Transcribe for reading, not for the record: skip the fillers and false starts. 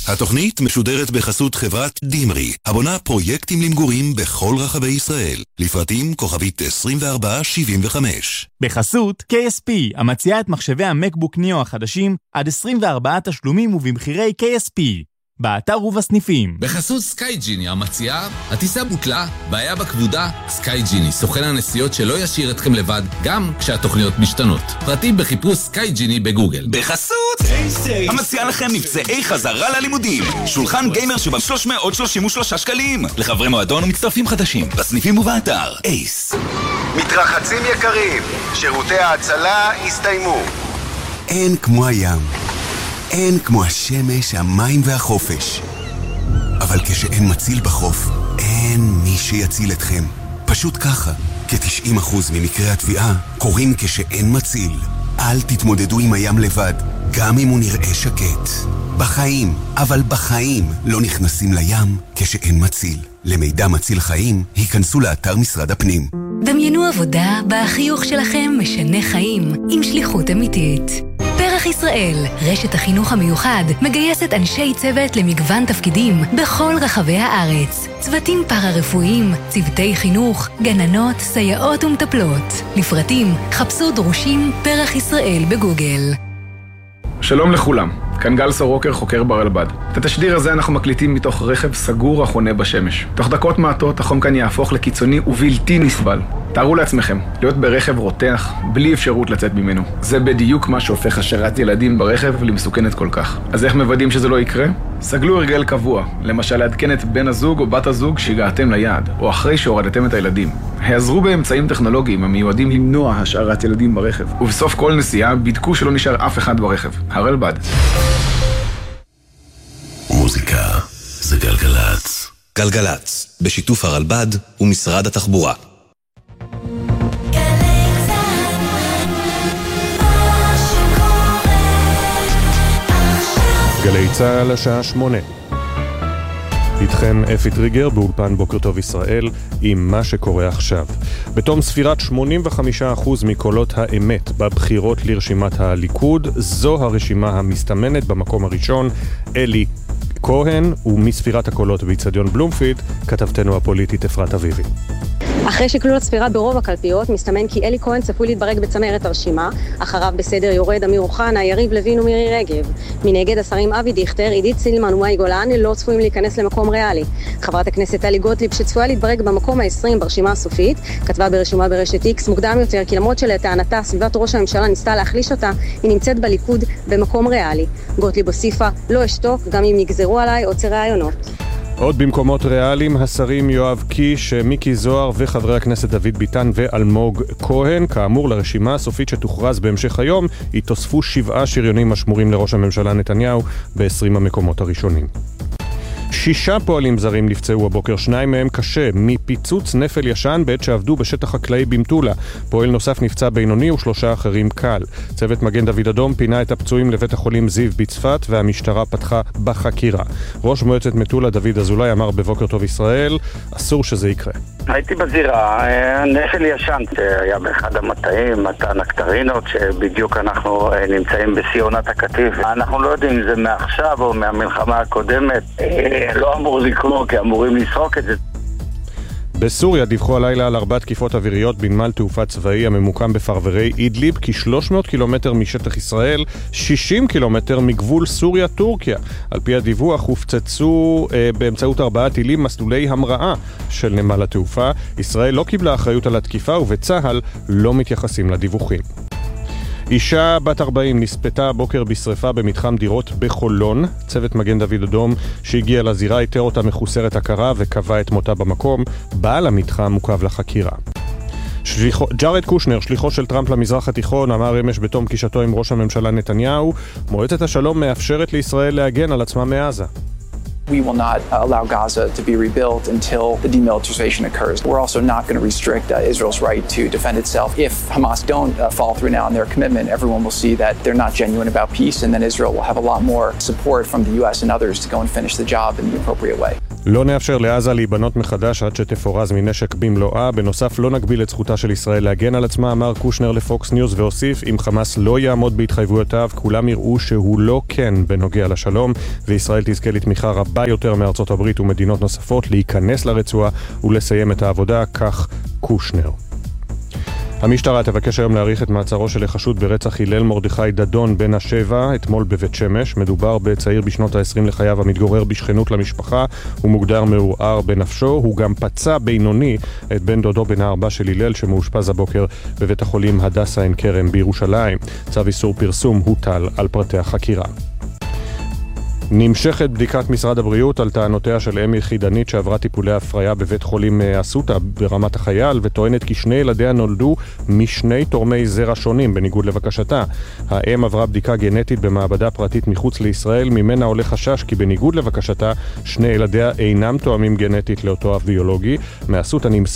התוכנית משודרת בחסות חברת דימרי, הבונה פרויקטים למגורים בכל רחבי ישראל. לפרטים כוכבית 2475. בחסות KSP, המציעה את מחשבי המקבוק ניאו החדשים עד 24 תשלומים ובמחירי KSP. באתר ובסניפים. בחסות סקייג'יני המציעה, הטיסה בוטלה, בעיה בכבודה, סקייג'יני, סוכן הנסיעות שלא ישאיר אתכם לבד, גם כשהתוכניות משתנות. פרטים בחיפוש סקייג'יני בגוגל. בחסות המציעה לכם מבצעי חזרה ללימודים. שולחן גיימר שבה 333 שקלים. לחברי מועדון ומצטרפים חדשים, בסניפים ובאתר. אייס. מתרחצים יקרים, שירותי ההצלה הסתיימו. אין כמו הים. אין כמו השמש, המים והחופש. אבל כשאין מציל בחוף, אין מי שיציל אתכם. פשוט ככה, כ-90% ממקרי התביעה קורים כשאין מציל. אל תתמודדו עם הים לבד, גם אם הוא נראה שקט. בחיים, אבל בחיים, לא נכנסים לים כשאין מציל. למידע מציל חיים, היכנסו לאתר משרד הפנים. דמיינו עבודה בחיוך שלכם משנה חיים, עם שליחות אמיתית. פרח ישראל, רשת החינוך המיוחד, מגייסת אנשי צוות למגוון תפקידים בכל רחבי הארץ. צוותים פארה-רפואיים, צוותי חינוך, גננות, סייעות ומטפלות. לפרטים, חפשו דרושים פרח ישראל בגוגל. שלום לכולם, כאן גל סורוקר, חוקר ברלב"ד. את התשדיר הזה אנחנו מקליטים מתוך רכב סגור החונה בשמש. תוך דקות מעטות החום כאן יהפוך לקיצוני ובלתי נסבל. תארו לעצמכם, להיות ברכב רותח, בלי אפשרות לצאת ממנו. זה בדיוק מה שהופך השארת ילדים ברכב למסוכנת כל כך. אז איך מוודאים שזה לא יקרה? סגלו הרגל קבוע, למשל לעדכן את בן הזוג או בת הזוג שהגעתם ליעד, או אחרי שהורדתם את הילדים. העזרו באמצעים טכנולוגיים המיועדים למנוע השארת ילדים ברכב. ובסוף כל נסיעה בדקו שלא נשאר אף אחד ברכב. הרלב"ד. מוזיקה זה גלגלץ. גלגלץ, בשיתוף הרלב"ד ומשרד התחבורה. גלי צהל השעה 8. איתכם אפי טריגר באולפן בוקר טוב ישראל עם מה שקורה עכשיו. בתום ספירת 85% מקולות האמת בבחירות לרשימת הליכוד, זו הרשימה המסתמנת במקום הראשון, אלי כהן, ומספירת הקולות באצטדיון בלומפילד, כתבתנו הפוליטית אפרת אביבי. אחרי שכלול הספירה ברוב הקלפיות, מסתמן כי אלי כהן צפוי להתברג בצמרת הרשימה. אחריו בסדר יורד אמיר אוחנה, יריב לוין ומירי רגב. מנגד השרים אבי דיכטר, עידית סילמן ומאי גולן לא צפויים להיכנס למקום ריאלי. חברת הכנסת טלי גוטליב, שצפויה להתברג במקום ה-20 ברשימה הסופית, כתבה ברשימה ברשת X מוקדם יותר כי למרות שלטענתה סביבת ראש הממשלה ניסתה להחליש אותה, היא נמצאת בליכוד במקום ריאלי. גוטליב הוסיפה, לא אשתוק גם אם יגזרו עליי עוצר רעיונות. עוד במקומות ריאליים, השרים יואב קיש, מיקי זוהר וחברי הכנסת דוד ביטן ואלמוג כהן. כאמור, לרשימה הסופית שתוכרז בהמשך היום, יתוספו 7 שריונים השמורים לראש הממשלה נתניהו ב-20 המקומות הראשונים. 6 פועלים זרים נפצעו הבוקר, 2 מהם קשה, מפיצוץ נפל ישן בעת שעבדו בשטח חקלאי במטולה. פועל נוסף נפצע בינוני ו3 אחרים קל. צוות מגן דוד אדום פינה את הפצועים לבית החולים זיו בצפת, והמשטרה פתחה בחקירה. ראש מועצת מטולה דוד אזולאי אמר בבוקר טוב ישראל, אסור שזה יקרה. הייתי בזירה, נפל ישן שהיה באחד המטעים, מטע נקטרינות, שבדיוק אנחנו נמצאים בסיונת הקטיף. אנחנו לא יודעים אם זה מעכשיו או מהמלחמה הקודמת, לא אמור לקרוא כי אמורים לסרוק את זה. בסוריה דיווחו הלילה על 4 תקיפות אוויריות בנמל תעופה צבאי הממוקם בפרברי אידליב, כ-300 קילומטר משטח ישראל, 60 קילומטר מגבול סוריה-טורקיה. על פי הדיווח הופצצו באמצעות 4 טילים מסלולי המראה של נמל התעופה. ישראל לא קיבלה אחריות על התקיפה ובצהל לא מתייחסים לדיווחים. אישה בת 40 נספתה הבוקר בשריפה במתחם דירות בחולון. צוות מגן דוד אדום שהגיע לזירה איתר אותה מחוסרת הכרה וקבע את מותה במקום. בעל המתחם מוקב לחקירה. ג'ארד קושנר, שליחו של טראמפ למזרח התיכון, אמר אמש בתום פגישתו עם ראש הממשלה נתניהו, מועצת השלום מאפשרת לישראל להגן על עצמה מעזה. We will not allow Gaza to be rebuilt until the demilitarization occurs. We're also not going to restrict Israel's right to defend itself. If Hamas don't follow through now on their commitment, everyone will see that they're not genuine about peace, and then Israel will have a lot more support from the U.S. and others to go and finish the job in the appropriate way. לא נאפשר לעזה להיבנות מחדש עד שתפורז מנשק במלואה. בנוסף, לא נגביל את זכותה של ישראל להגן על עצמה, אמר קושנר לפוקס ניוז, והוסיף, אם חמאס לא יעמוד בהתחייבויותיו, כולם יראו שהוא לא כן בנוגע לשלום, וישראל תזכה לתמיכה רבה יותר מארצות הברית ומדינות נוספות להיכנס לרצועה ולסיים את העבודה, כך קושנר. המשטרה תבקש היום להאריך את מעצרו של החשוד ברצח הלל מרדכי דדון בן השבע אתמול בבית שמש. מדובר בצעיר בשנות ה-20 לחייו המתגורר בשכנות למשפחה. הוא מוגדר מעורער בנפשו. הוא גם פצע בינוני את בן דודו בן ה4 של הלל שמאושפז הבוקר בבית החולים הדסה עין כרם בירושלים. צו איסור פרסום הוטל על פרטי החקירה. נמשכת בדיקת משרד הבריאות על טענותיה של אם יחידנית שעברה טיפולי הפריה בבית חולים אסותא ברמת החייל, וטוענת כי שני ילדיה נולדו משני תורמי זרע שונים בניגוד לבקשתה. האם עברה בדיקה גנטית במעבדה פרטית מחוץ לישראל, ממנה עולה חשש כי בניגוד לבקשתה שני ילדיה אינם תואמים גנטית לאותו אב ביולוגי. מאסותא נמסר